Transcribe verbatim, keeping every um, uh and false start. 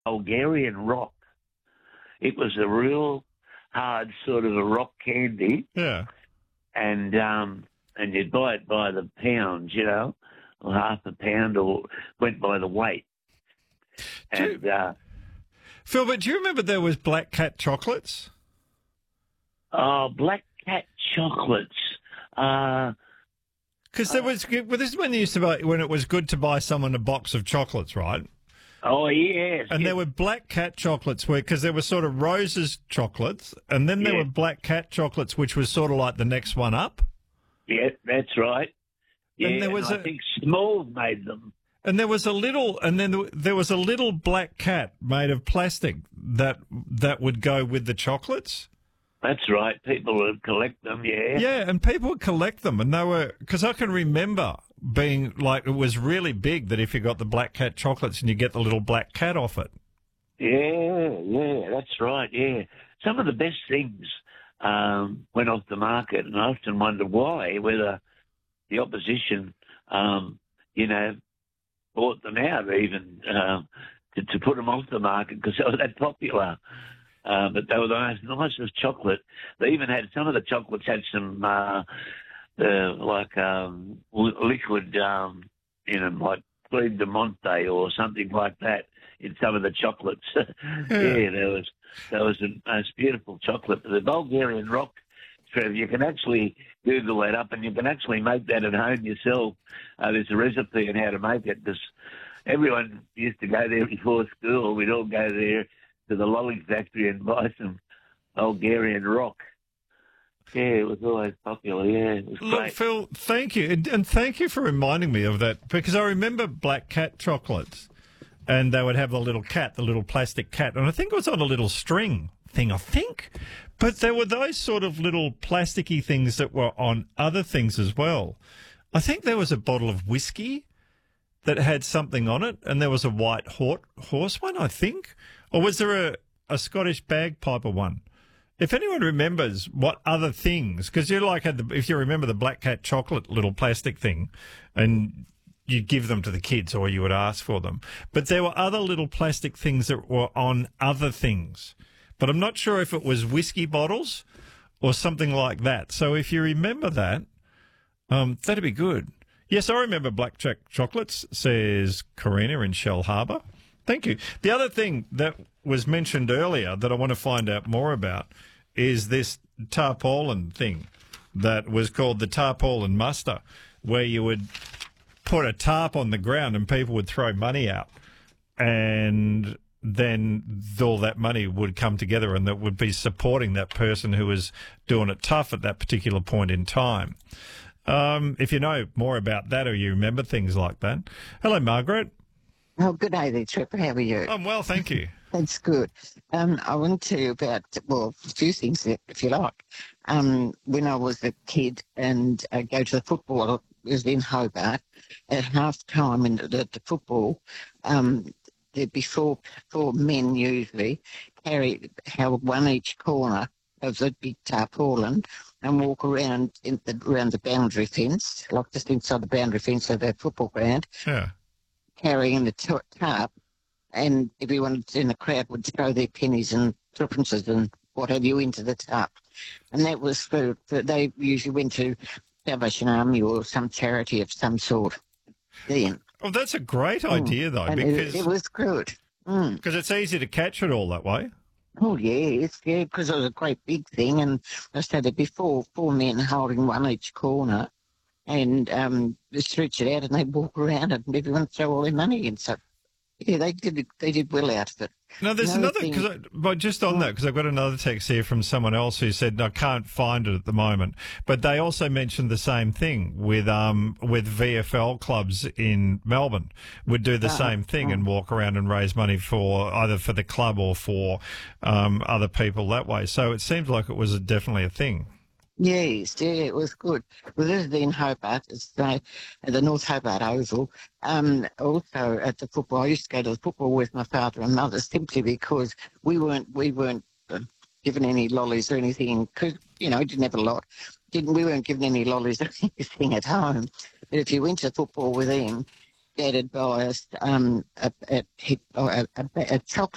Bulgarian rock. It was a real hard sort of a rock candy, Yeah. and um, and you'd buy it by the pound, you know, or half a pound, or went by the weight. Do And uh, Phil, but do you remember there was Black Cat chocolates? oh, Black Cat chocolates. Uh, Because there was, well, this is when they used to buy, when it was good to buy someone a box of chocolates, right? oh yes, And yes. there were Black Cat chocolates, where because there were sort of Rose's chocolates, and then there Yeah. were Black Cat chocolates, which was sort of like the next one up. Yeah, that's right. Yeah, And there was I a- think Small made them. And there was a little, and then there- there was a little black cat made of plastic that that would go with the chocolates. That's right. People would collect them. Yeah. Yeah, and people would collect them, and they were, because I can remember being like, it was really big that if you got the Black Cat chocolates and you get the little black cat off it. Yeah, yeah, that's right. Yeah, some of the best things um, went off the market, and I often wonder why. Whether the opposition, um, you know, bought them out even um, to, to put them off the market because they were that popular. Uh, but they were the most nicest chocolate. They even had some of the chocolates had some uh, uh, like um, li- liquid, um, you know, like Cream de Monte or something like that in some of the chocolates. yeah, there was there was a most beautiful chocolate. The Bulgarian rock, Trev, you can actually Google that up, and you can actually make that at home yourself. Uh, there's a recipe on how to make it, because everyone used to go there before school. We'd all go there to the lolly factory and buy some Bulgarian rock. Yeah, it was always popular. Yeah, it was Look, great. Phil, thank you. And, and thank you for reminding me of that, because I remember Black Cat chocolates, and they would have the little cat, the little plastic cat, and I think it was on a little string thing, I think. But there were those sort of little plasticky things that were on other things as well. I think there was a bottle of whiskey that had something on it, and there was a white hor- horse one, I think. Or was there a, a Scottish bagpiper one? If anyone remembers what other things, because you like had the, if you remember the Black Cat chocolate little plastic thing, and you'd give them to the kids or you would ask for them. But there were other little plastic things that were on other things. But I'm not sure if it was whiskey bottles or something like that. So if you remember that, um, that'd be good. Yes, I remember Black Cat chocolates, says Karina in Shell Harbour. Thank you. The other thing that was mentioned earlier that I want to find out more about is this tarpaulin thing that was called the tarpaulin muster, where you would put a tarp on the ground and people would throw money out, and then all that money would come together and that would be supporting that person who was doing it tough at that particular point in time. Um, if you know more about that or you remember things like that. Hello, Margaret. Oh, good day there, Trevor. How are you? I'm well, thank you. That's good. Um, I want to tell you about, well, a few things, if you like. Um, when I was a kid and I go to the football, it was in Hobart, at half time in the, the football, um, there'd be four, four men usually, carry, held one each corner of the big tarpaulin and walk around in the, around the boundary fence, like just inside the boundary fence of their football ground, Yeah. carrying the t- tarp, and everyone in the crowd would throw their pennies and threepences and what have you into the tarp. And that was for, for they usually went to Salvation Army or some charity of some sort then. Well, that's a great idea, though, And because it, it was good. Mm. because it's easy to catch it all that way. Oh, yes, yeah, because it was a great big thing. And I said it before, four men holding one each corner, and um, they stretch it out and they walk around and everyone throw all their money in. So, yeah, they did they did well out of it. Now, there's Another another, thing- cause I, but just on that, because I've got another text here from someone else who said, I can't find it at the moment, but they also mentioned the same thing with um with V F L clubs in Melbourne, would do the Uh-uh. same thing and walk around and raise money for either for the club or for um other people that way. So it seems like it was a, definitely a thing. Yes, yeah, it was good. Well, this is in Hobart, it's the, at the North Hobart Oval. Um, also at the football, I used to go to the football with my father and mother simply because we weren't we weren't uh, given any lollies or anything. Cause, you know, we didn't have a lot. Didn't we weren't given any lollies or anything at home. But if you went to football with them, Dad would buy us um, a, a, a, a, a chocolate.